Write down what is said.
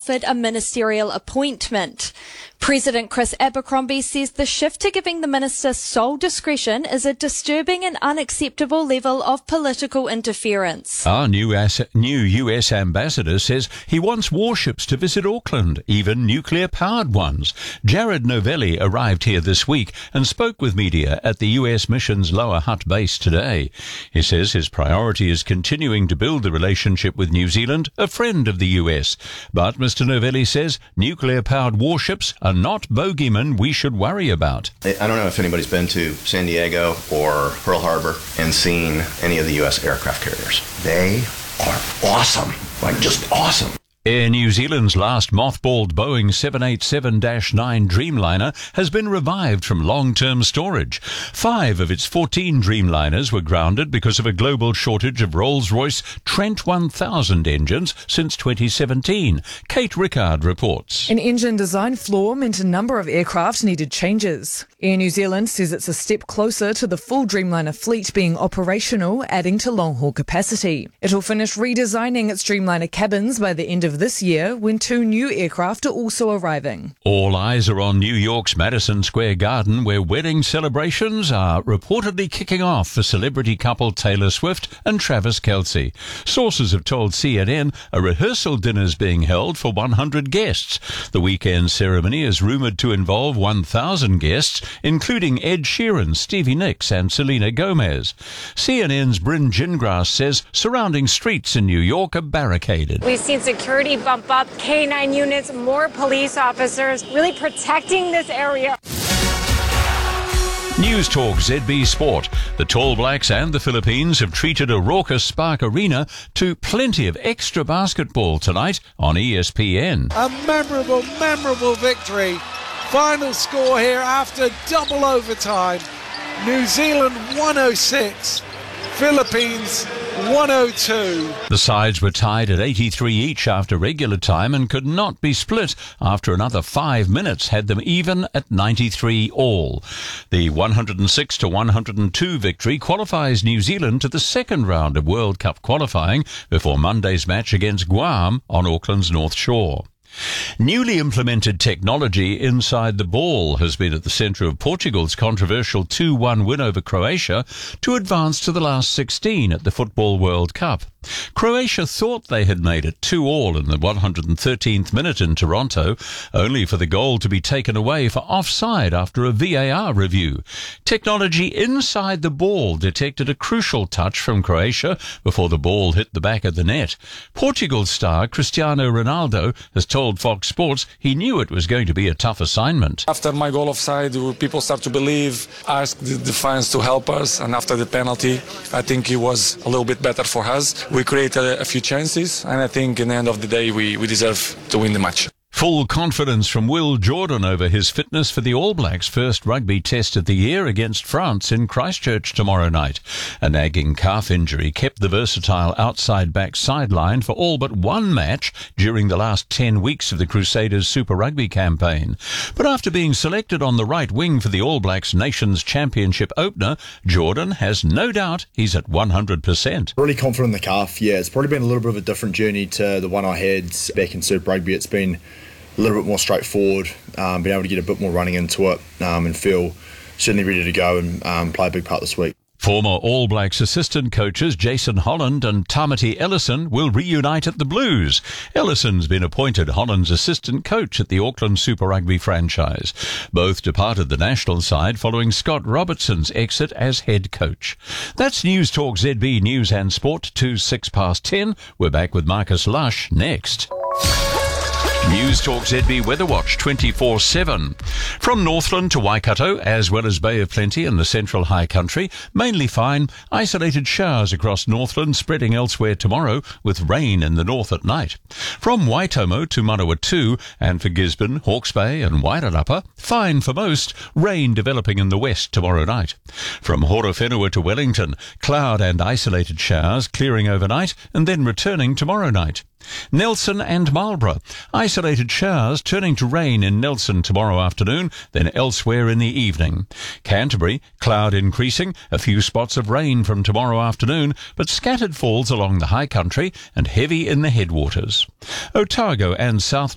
offered a ministerial appointment. President Chris Abercrombie says the shift to giving the minister sole discretion is a disturbing and unacceptable level of political interference. Our new US ambassador says he wants warships to visit Auckland, even nuclear-powered ones. Jared Novelli arrived here this week and spoke with media at the US mission's Lower Hutt base today. He says his priority is continuing to build the relationship with New Zealand, a friend of the US. But Mr. Novelli says nuclear-powered warships are not bogeymen we should worry about. I don't know if anybody's been to San Diego or Pearl Harbor and seen any of the U.S. aircraft carriers. They are awesome, like just awesome. Air New Zealand's last mothballed Boeing 787-9 Dreamliner has been revived from long-term storage. 5 of its 14 Dreamliners were grounded because of a global shortage of Rolls-Royce Trent 1000 engines since 2017. Kate Rickard reports. An engine design flaw meant a number of aircraft needed changes. Air New Zealand says it's a step closer to the full Dreamliner fleet being operational, adding to long-haul capacity. It'll finish redesigning its Dreamliner cabins by the end of this year, when 2 new aircraft are also arriving. All eyes are on New York's Madison Square Garden, where wedding celebrations are reportedly kicking off for celebrity couple Taylor Swift and Travis Kelce. Sources have told CNN a rehearsal dinner is being held for 100 guests. The weekend ceremony is rumoured to involve 1,000 guests, including Ed Sheeran, Stevie Nicks and Selena Gomez. CNN's Bryn Gingras says surrounding streets in New York are barricaded. We've seen security bump up, K9 units, more police officers, really protecting this area. News Talk ZB Sport. The Tall Blacks and the Philippines have treated a raucous Spark Arena to plenty of extra basketball tonight on ESPN. A memorable victory. Final score here after double overtime. New Zealand 106, Philippines 102. The sides were tied at 83 each after regular time and could not be split after another 5 minutes had them even at 93 all. The 106-102 victory qualifies New Zealand to the second round of World Cup qualifying before Monday's match against Guam on Auckland's North Shore. Newly implemented technology inside the ball has been at the centre of Portugal's controversial 2-1 win over Croatia to advance to the last 16 at the Football World Cup. Croatia thought they had made it 2-2 in the 113th minute in Toronto, only for the goal to be taken away for offside after a VAR review. Technology inside the ball detected a crucial touch from Croatia before the ball hit the back of the net. Portugal star Cristiano Ronaldo has told Fox Sports he knew it was going to be a tough assignment. After my goal offside, people start to believe, ask the fans to help us, and after the penalty, I think it was a little bit better for us. We created a few chances, and I think in the end of the day, we deserve to win the match. Full confidence from Will Jordan over his fitness for the All Blacks' first rugby test of the year against France in Christchurch tomorrow night. A nagging calf injury kept the versatile outside back sidelined for all but one match during the last 10 weeks of the Crusaders' Super Rugby campaign. But after being selected on the right wing for the All Blacks' Nations Championship opener, Jordan has no doubt he's at 100%. Really confident in the calf, yeah. It's probably been a little bit of a different journey to the one I had back in Super Rugby. It's been a little bit more straightforward, being able to get a bit more running into it and feel certainly ready to go and play a big part this week. Former All Blacks assistant coaches Jason Holland and Tamati Ellison will reunite at the Blues. Ellison's been appointed Holland's assistant coach at the Auckland Super Rugby franchise. Both departed the national side following Scott Robertson's exit as head coach. That's News Talk ZB News and Sport, 10:06. We're back with Marcus Lush next. News Talk ZB Weather Watch 24/7. From Northland to Waikato, as well as Bay of Plenty and the Central High Country, mainly fine. Isolated showers across Northland, spreading elsewhere tomorrow, with rain in the north at night. From Waitomo to Manawatu, and for Gisborne, Hawke's Bay and Wairarapa, fine for most, rain developing in the west tomorrow night. From Horowhenua to Wellington, cloud and isolated showers clearing overnight and then returning tomorrow night. Nelson and Marlborough, isolated showers turning to rain in Nelson tomorrow afternoon, then elsewhere in the evening. Canterbury, cloud increasing, a few spots of rain from tomorrow afternoon, but scattered falls along the high country and heavy in the headwaters. Otago and South